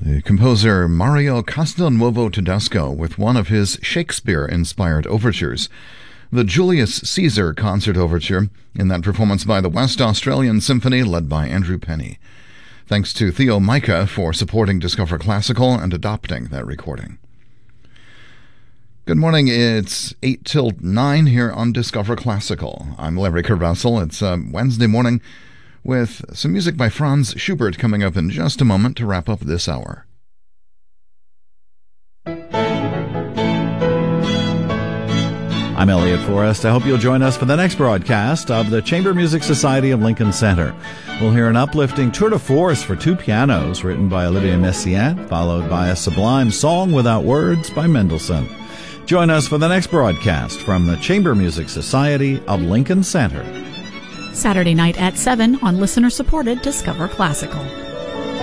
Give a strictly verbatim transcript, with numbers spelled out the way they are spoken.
The composer Mario Castelnuovo Tedesco with one of his Shakespeare-inspired overtures, the Julius Caesar Concert Overture, in that performance by the West Australian Symphony led by Andrew Penny. Thanks to Theo Micah for supporting Discover Classical and adopting that recording. Good morning. It's eight till nine here on Discover Classical. I'm Larry Kervessel. It's uh, Wednesday morning with some music by Franz Schubert coming up in just a moment to wrap up this hour. I'm Elliot Forrest. I hope you'll join us for the next broadcast of the Chamber Music Society of Lincoln Center. We'll hear an uplifting tour de force for two pianos written by Olivier Messiaen, followed by a sublime song without words by Mendelssohn. Join us for the next broadcast from the Chamber Music Society of Lincoln Center. Saturday night at seven on listener-supported Discover Classical.